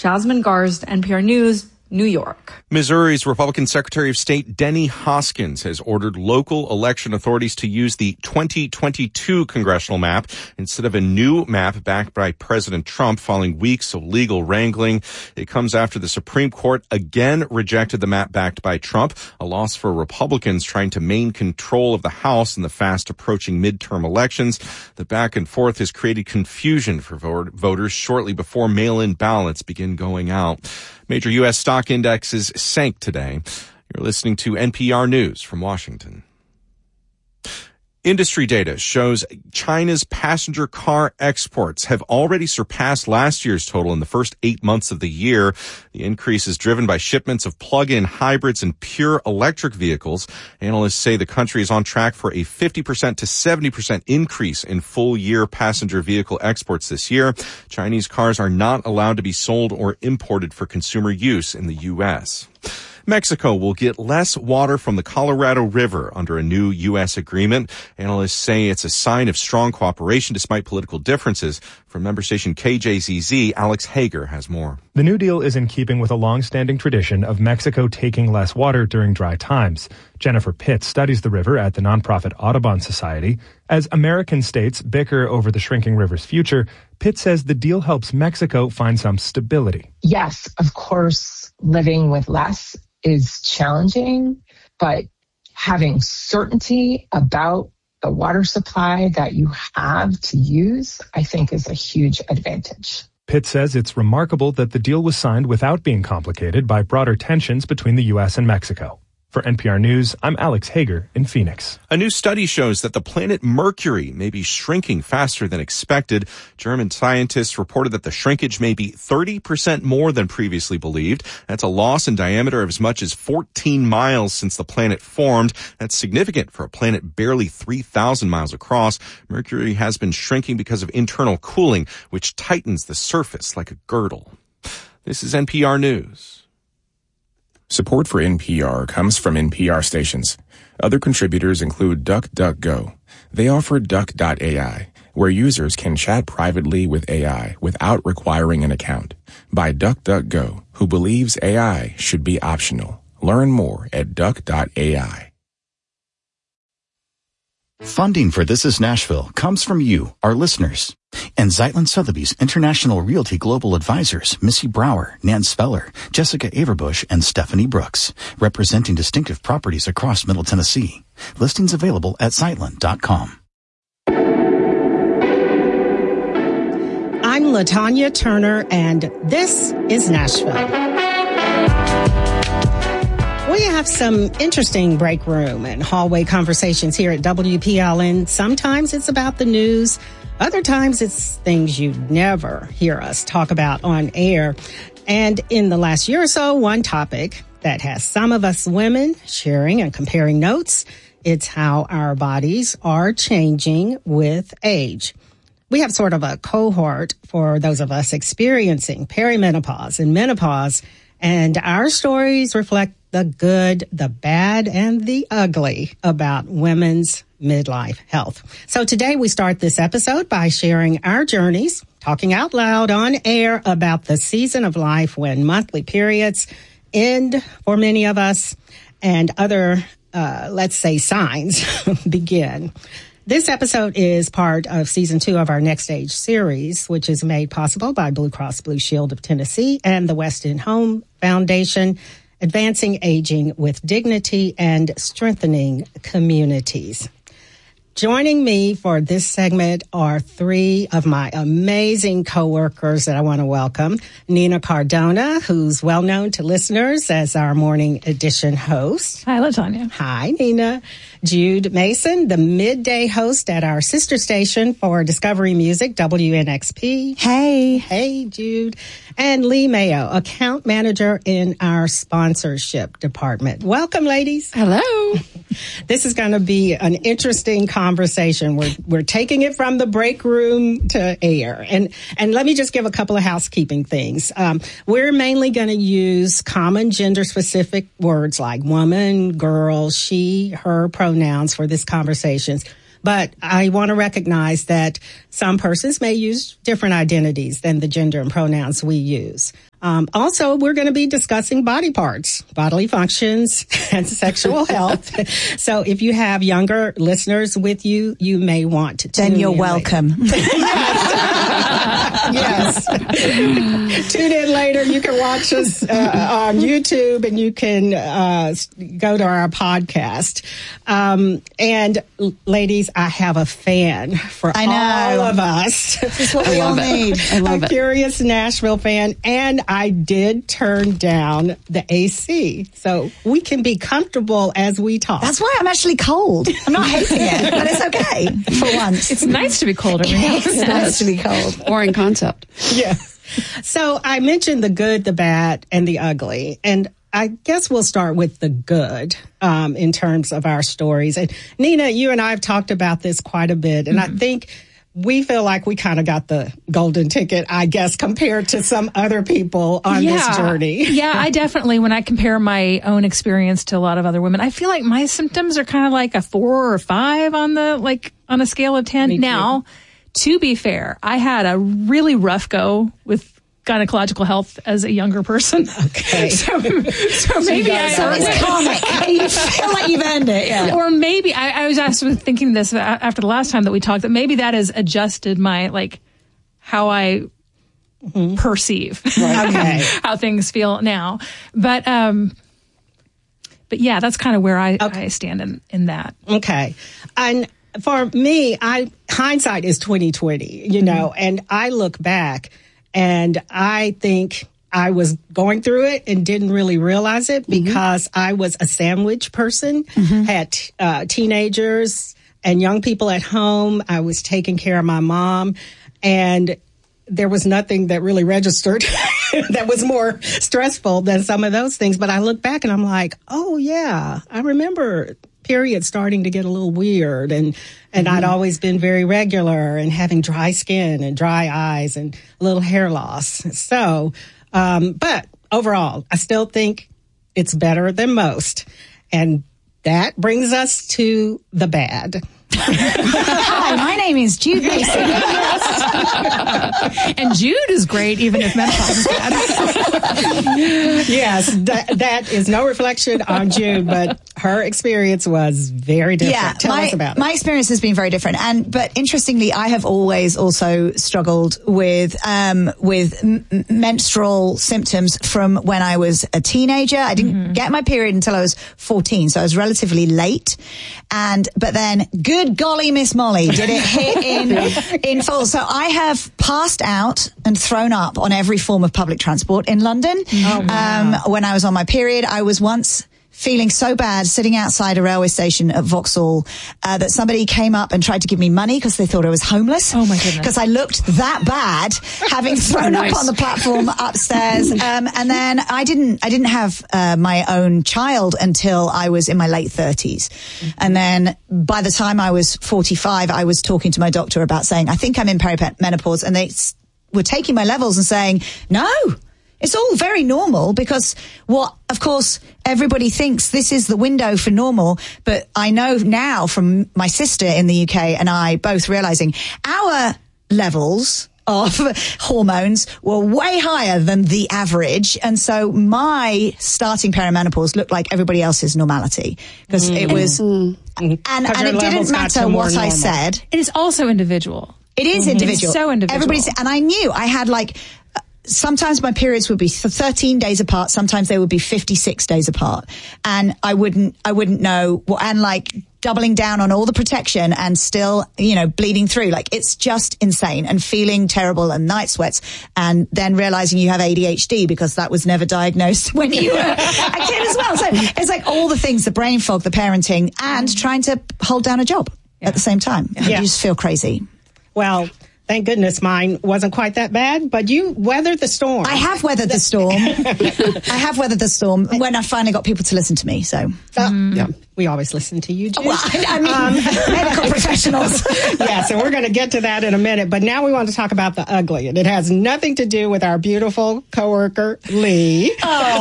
Jasmine Garsd, NPR News, New York. Missouri's Republican Secretary of State Denny Hoskins has ordered local election authorities to use the 2022 congressional map instead of a new map backed by President Trump following weeks of legal wrangling. It comes after the Supreme Court again rejected the map backed by Trump, a loss for Republicans trying to maintain control of the House in the fast approaching midterm elections. The back and forth has created confusion for voters shortly before mail-in ballots begin going out. Major U.S. stock indexes sank today. You're listening to NPR News from Washington. Industry data shows China's passenger car exports have already surpassed last year's total in the first 8 months of the year. The increase is driven by shipments of plug-in hybrids and pure electric vehicles. Analysts say the country is on track for a 50% to 70% increase in full-year passenger vehicle exports this year. Chinese cars are not allowed to be sold or imported for consumer use in the U.S. Mexico will get less water from the Colorado River under a new U.S. agreement. Analysts say it's a sign of strong cooperation despite political differences. From member station KJZZ, Alex Hager has more. The new deal is in keeping with a long-standing tradition of Mexico taking less water during dry times. Jennifer Pitt studies the river at the nonprofit Audubon Society. As American states bicker over the shrinking river's future, Pitt says the deal helps Mexico find some stability. Yes, of course, living with less is challenging, but having certainty about the water supply that you have to use, I think, is a huge advantage. Pitt says it's remarkable that the deal was signed without being complicated by broader tensions between the U.S. and Mexico. For NPR News, I'm Alex Hager in Phoenix. A new study shows that the planet Mercury may be shrinking faster than expected. German scientists reported that the shrinkage may be 30% more than previously believed. That's a loss in diameter of as much as 14 miles since the planet formed. That's significant for a planet barely 3,000 miles across. Mercury has been shrinking because of internal cooling, which tightens the surface like a girdle. This is NPR News. Support for NPR comes from NPR stations. Other contributors include DuckDuckGo. They offer Duck.ai, where users can chat privately with AI without requiring an account. By DuckDuckGo, who believes AI should be optional. Learn more at Duck.ai. Funding for This Is Nashville comes from you, our listeners, and Zeitlin Sotheby's International Realty Global Advisors, Missy Brower, Nan Speller, Jessica Averbush, and Stephanie Brooks, representing distinctive properties across Middle Tennessee. Listings available at Zeitlin.com. I'm LaTanya Turner, and this is Nashville. We have some interesting break room and hallway conversations here at WPLN. Sometimes it's about the news. Other times it's things you'd never hear us talk about on air. And in the last year or so, one topic that has some of us women sharing and comparing notes, it's how our bodies are changing with age. We have sort of a cohort for those of us experiencing perimenopause and menopause, and our stories reflect the good, the bad, and the ugly about women's midlife health. So today we start this episode by sharing our journeys, talking out loud on air about the season of life when monthly periods end for many of us and other, let's say, signs begin. This episode is part of season 2 of our Next Stage series, which is made possible by Blue Cross Blue Shield of Tennessee and the West End Home Foundation, advancing aging with dignity and strengthening communities. Joining me for this segment are 3 of my amazing coworkers that I want to welcome. Nina Cardona, who's well known to listeners as our morning edition host. Hi, LaTanya. Hi, Nina. Jude Mason, the midday host at our sister station for Discovery Music, WNXP. Hey. Hey, Jude. And Lee Mayo, account manager in our sponsorship department. Welcome, ladies. Hello. This is going to be an interesting conversation. We're taking it from the break room to air. And let me just give a couple of housekeeping things. We're mainly going to use common gender-specific words like woman, girl, she, her pronouns for this conversation. But I want to recognize that some persons may use different identities than the gender and pronouns we use. Also, we're going to be discussing body parts, bodily functions, and sexual health. So if you have younger listeners with you, you may want to tune in. Then you're welcome. Yes. Tune in later. You can watch us on YouTube, and you can go to our podcast. And ladies, I have a fan for all of us. This is what we all need. I love it. A Curious Nashville fan. And I did turn down the AC. So we can be comfortable as we talk. That's why I'm actually cold. I'm not hating it, but it's okay for once. It's nice to be colder. It's nice to be cold. Or in concept. Yeah. So I mentioned the good, the bad, and the ugly. And I guess we'll start with the good in terms of our stories. And Nina, you and I have talked about this quite a bit. And I think we feel like we kind of got the golden ticket, I guess, compared to some other people on this journey. Yeah, I definitely, when I compare my own experience to a lot of other women, I feel like my symptoms are kind of like a 4 or 5 on a scale of 10. Now, to be fair, I had a really rough go with gynecological health as a younger person. Okay. So maybe it's comic. You feel like you've earned it. Yeah. Or maybe I was actually thinking this after the last time that we talked, that maybe that has adjusted my, how I perceive how things feel now. But yeah, that's kind of where I stand in that. Okay. And for me, hindsight is 20/20, you know, and I look back and I think I was going through it and didn't really realize it because I was a sandwich person, had teenagers and young people at home. I was taking care of my mom, and there was nothing that really registered that was more stressful than some of those things. But I look back and I'm like, oh, yeah, I remember periods starting to get a little weird, and I'd always been very regular and having dry skin and dry eyes and a little hair loss. So, but overall, I still think it's better than most. And that brings us to the bad. Hi, my name is Jude Mason. And Jude is great, even if menopause is bad. Yes, that is no reflection on Jude, but her experience was very different. Yeah, Tell us about it. My experience has been very different, but interestingly, I have always also struggled with menstrual symptoms from when I was a teenager. I didn't get my period until I was 14, so I was relatively late. But then, good golly, Miss Molly, did it hit in full. So I have passed out and thrown up on every form of public transport in London. Oh, wow. When I was on my period, I was once feeling so bad sitting outside a railway station at Vauxhall that somebody came up and tried to give me money because they thought I was homeless. Oh my goodness. Because I looked that bad, having thrown up on the platform upstairs. And then I didn't have my own child until I was in my late 30s. And then by the time I was 45, I was talking to my doctor about saying, I think I'm in perimenopause. And they were taking my levels and saying, no, it's all very normal, because of course, everybody thinks this is the window for normal. But I know now from my sister in the UK and I both realizing our levels of hormones were way higher than the average. And so my starting perimenopause looked like everybody else's normality, because it was, and it didn't matter what I said. It is also individual. It is individual. It is so individual. And I knew I had sometimes my periods would be 13 days apart. Sometimes they would be 56 days apart. And I wouldn't know what, and doubling down on all the protection and still, bleeding through. It's just insane, and feeling terrible and night sweats, and then realizing you have ADHD because that was never diagnosed when you were a kid as well. So it's all the things, the brain fog, the parenting, and trying to hold down a job at the same time. You just feel crazy. Well, thank goodness mine wasn't quite that bad, but you weathered the storm. I have weathered the storm. I have weathered the storm when I finally got people to listen to me. So, yeah, we always listen to you, Jude. Well, I mean, medical professionals. Yes, and we're going to get to that in a minute. But now we want to talk about the ugly, and it has nothing to do with our beautiful coworker, Lee. Oh,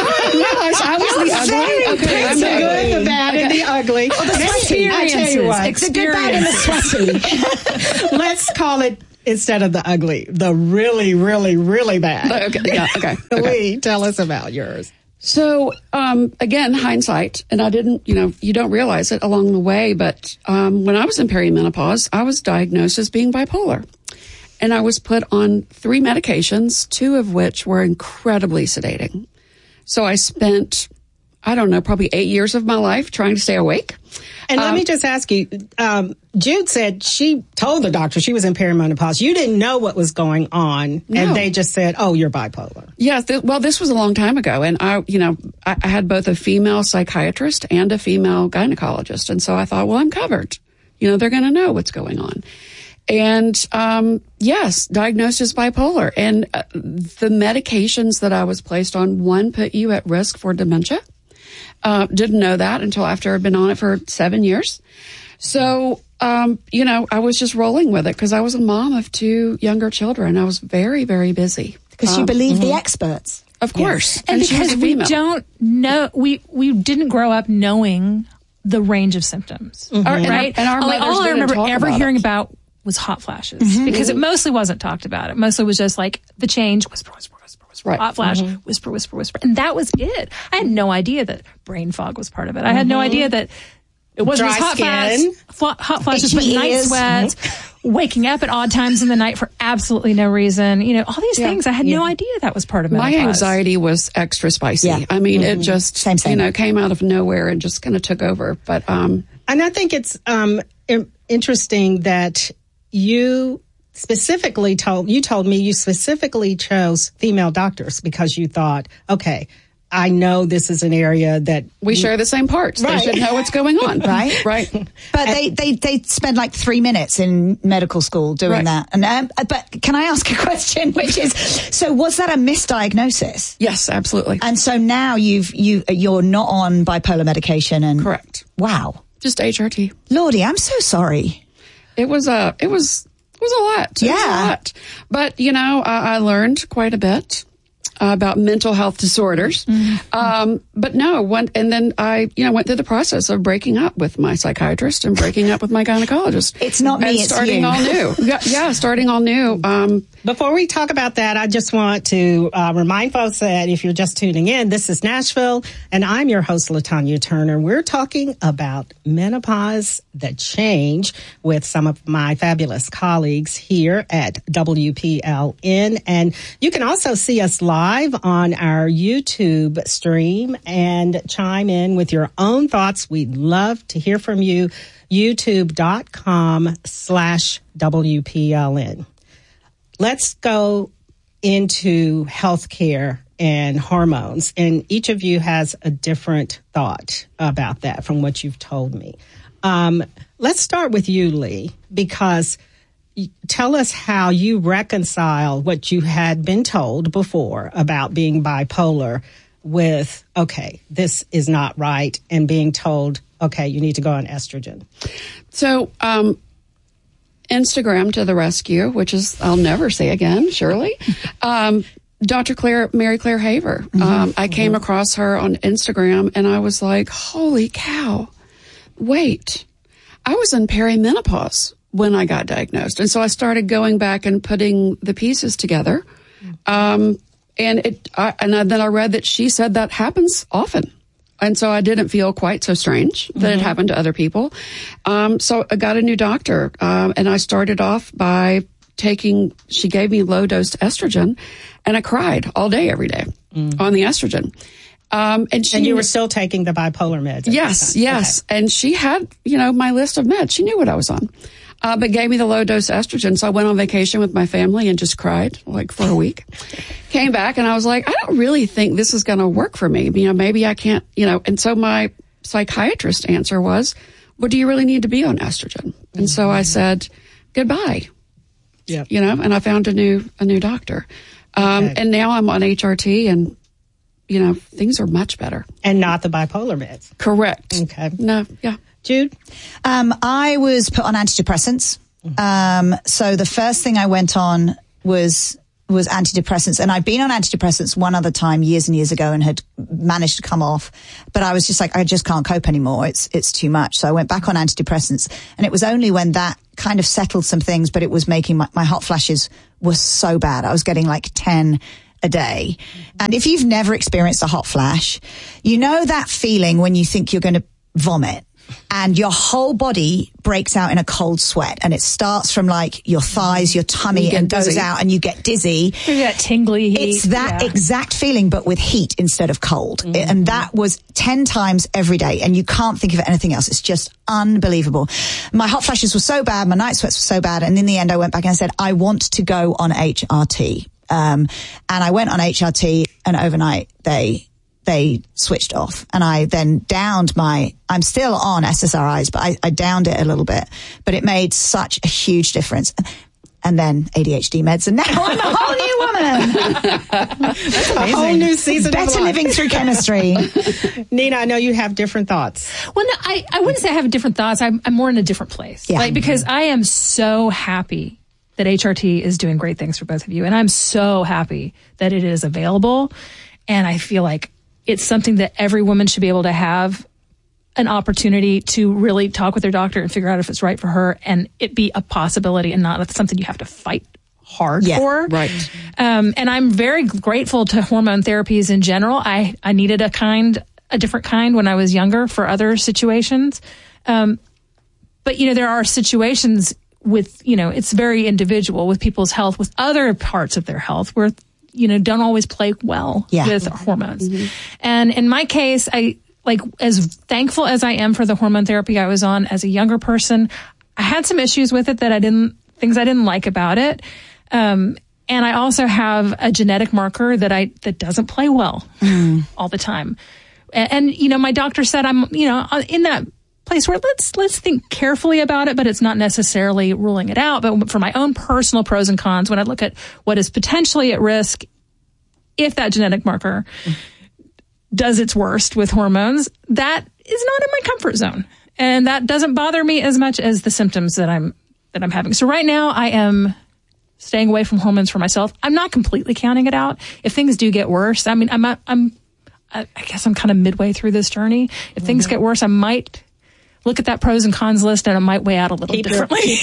I was the ugly. Okay, I'm the good, the bad, and the ugly. Well, the I tell you what, the good, bad, and the sweaty. Let's call it Instead of the ugly, the really, really, really bad. Okay. Yeah. Okay. Lee, tell us about yours. So, again, hindsight, and I didn't, you don't realize it along the way, but when I was in perimenopause, I was diagnosed as being bipolar. And I was put on 3 medications, 2 of which were incredibly sedating. So I spent, I don't know, probably 8 years of my life trying to stay awake. And let me just ask you, Jude said she told the doctor she was in perimenopause. You didn't know what was going on, and they just said, "Oh, you're bipolar." Yes, well, this was a long time ago, and I had both a female psychiatrist and a female gynecologist, and so I thought, well, I'm covered. They're going to know what's going on. And yes, diagnosed as bipolar, and the medications that I was placed on, one put you at risk for dementia. Didn't know that until after I'd been on it for 7 years. So, I was just rolling with it because I was a mom of 2 younger children. I was very, very busy. Because you believe the experts. Of course. Yes. And because we don't know, we didn't grow up knowing the range of symptoms, right? And our all I remember ever hearing about was hot flashes because it mostly wasn't talked about. It mostly was just like the change, whisper, whisper, whisper, whisper, hot flash, whisper, whisper, whisper. And that was it. I had no idea that brain fog was part of it. I had no idea that it wasn't just hot flashes, but night sweats, waking up at odd times in the night for absolutely no reason. All these things. I had no idea that was part of menopause. My anxiety was extra spicy. Yeah. I mean, it just, same. Came out of nowhere and just kind of took over. But, and I think it's interesting that you specifically told me you specifically chose female doctors because you thought, okay, I know this is an area that we share the same parts. Right. They should know what's going on. Right. But they spend like 3 minutes in medical school doing that. And but can I ask a question, which is, so was that a misdiagnosis? Yes, absolutely. And so now you're not on bipolar medication and correct. Wow. Just HRT. Lordy, I'm so sorry. It was a lot. It was a lot. But I learned quite a bit about mental health disorders. But no, and then I, went through the process of breaking up with my psychiatrist and breaking up with my gynecologist. It's not me, it's starting you. All new. Yeah, starting all new. Before we talk about that, I just want to remind folks that if you're just tuning in, this is Nashville, and I'm your host, LaTanya Turner. We're talking about menopause, the change, with some of my fabulous colleagues here at WPLN. And you can also see us live on our YouTube stream and chime in with your own thoughts. We'd love to hear from you. YouTube.com/WPLN. Let's go into healthcare and hormones. And each of you has a different thought about that from what you've told me. Let's start with you, Lee, because tell us how you reconcile what you had been told before about being bipolar with, okay, this is not right, and being told, okay, you need to go on estrogen. So, Instagram to the rescue, which is, I'll never say again, surely. Dr. Mary Claire Haver. I came across her on Instagram and I was like, holy cow, wait, I was in perimenopause when I got diagnosed. And so I started going back and putting the pieces together. And then I read that she said that happens often. And so I didn't feel quite so strange that it happened to other people. So I got a new doctor, and I started off by she gave me low-dose estrogen, and I cried all day, every day on the estrogen. And you were still taking the bipolar meds? Yes. Okay. And she had, my list of meds. She knew what I was on. But gave me the low-dose estrogen. So I went on vacation with my family and just cried for a week. Came back and I was like, I don't really think this is going to work for me. Maybe I can't, and so my psychiatrist answer was, well, do you really need to be on estrogen? And so I said, goodbye. Yeah. And I found a new doctor. And now I'm on HRT and, things are much better. And not the bipolar meds. Correct. Okay. No. Yeah. Jude? I was put on antidepressants. So the first thing I went on was was antidepressants, and I'd been on antidepressants one other time years and years ago and had managed to come off, but I was just like, I just can't cope anymore. It's too much. So I went back on antidepressants, and it was only when that kind of settled some things, but it was making my hot flashes were so bad. I was getting like 10 a day. And if you've never experienced a hot flash, you know that feeling when you think you're going to vomit and your whole body breaks out in a cold sweat, and it starts from like your thighs, your tummy, and goes out, and you get dizzy. You get tingly heat. It's that exact feeling, but with heat instead of cold. And that was 10 times every day, and you can't think of anything else. It's just unbelievable. My hot flashes were so bad, my night sweats were so bad, and in the end I went back and I said, I want to go on HRT. And I went on HRT, and overnight they switched off, and I then downed I'm still on SSRIs, but I downed it a little bit, but it made such a huge difference. And then ADHD meds, and now I'm a whole new woman. That's a whole new season. Better living through chemistry. Nina, I know you have different thoughts. Well, no, I wouldn't say I have different thoughts. I'm more in a different place. Yeah. Because I am so happy that HRT is doing great things for both of you. And I'm so happy that it is available. And I feel like it's something that every woman should be able to have an opportunity to really talk with their doctor and figure out if it's right for her, and it be a possibility and not something you have to fight hard for. Right. And I'm very grateful to hormone therapies in general. I needed a different kind when I was younger for other situations. But, there are situations with, it's very individual with people's health, with other parts of their health where, don't always play well with hormones. And in my case, as thankful as I am for the hormone therapy I was on as a younger person, I had some issues with it things I didn't like about it. And I also have a genetic marker that doesn't play well all the time. And my doctor said I'm, in that place where let's think carefully about it, but it's not necessarily ruling it out. But for my own personal pros and cons, when I look at what is potentially at risk, if that genetic marker does its worst with hormones, that is not in my comfort zone. And that doesn't bother me as much as the symptoms that I'm having. So right now I am staying away from hormones for myself. I'm not completely counting it out. If things do get worse, I guess I'm kind of midway through this journey. If things get worse, I might look at that pros and cons list, and it might weigh out a little differently.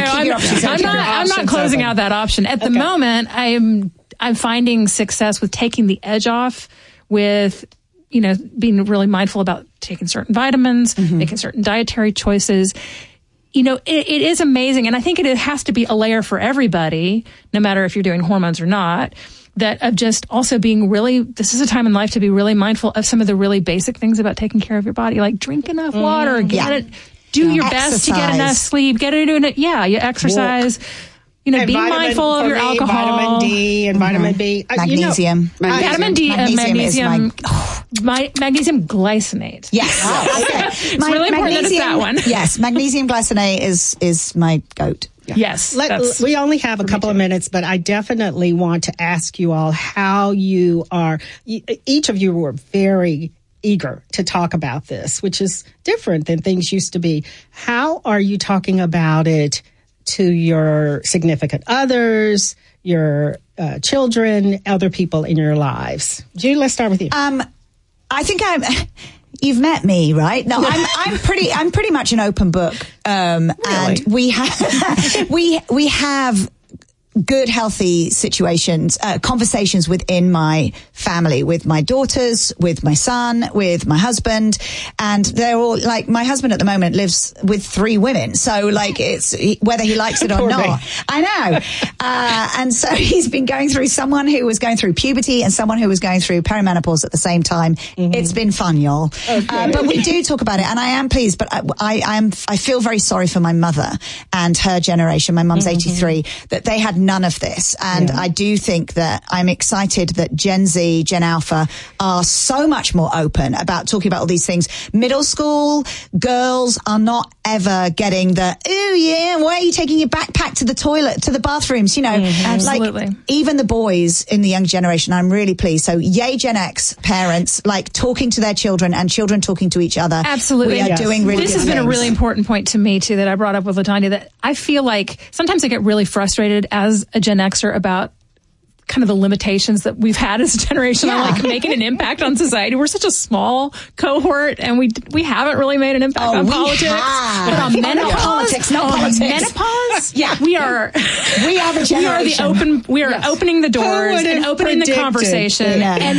I'm not closing out that option. At the moment, I'm finding success with taking the edge off, with being really mindful about taking certain vitamins, making certain dietary choices. It is amazing, and I think it has to be a layer for everybody, no matter if you're doing hormones or not, that of just also being really, this is a time in life to be really mindful of some of the really basic things about taking care of your body, like drink enough water, do your best to get enough sleep, you exercise. Be mindful of your alcohol. Vitamin D and vitamin B. Magnesium. Vitamin D and magnesium. Magnesium glycinate. Yes. It's really important that it's that one. Yes, magnesium glycinate is my goat. Yeah. Yes. We only have a couple of minutes, but I definitely want to ask you all how you are. Each of you were very eager to talk about this, which is different than things used to be. How are you talking about it to your significant others, your children, other people in your lives? Julie, let's start with you. I think you've met me, right? No, I'm pretty much an open book. Really? And we have good, healthy situations, conversations within my family, with my daughters, with my son, with my husband. And they're all like, my husband at the moment lives with 3 women. So like it's whether he likes it or not. I know. And so he's been going through someone who was going through puberty and someone who was going through perimenopause at the same time. It's been fun, y'all. Okay. But we do talk about it, and I am pleased, but I feel very sorry for my mother and her generation. My mum's 83, that they had none of this. And I do think that I'm excited that Gen Z, Gen Alpha are so much more open about talking about all these things. Middle school girls are not ever getting the, oh yeah, why are you taking your backpack to the toilet, to the bathrooms? Absolutely. Like even the boys in the young generation, I'm really pleased. So yay, Gen X parents, like talking to their children and children talking to each other. Absolutely. We are doing really This good has been things. a really important point to me too, that I brought up with LaTanya, that I feel like sometimes I get really frustrated as a Gen Xer about kind of the limitations that we've had as a generation on like making an impact on society. We're such a small cohort, and we haven't really made an impact on politics. But on menopause, politics, no politics. Menopause, we are the generation. We are opening the doors and opening the conversation. Yeah. And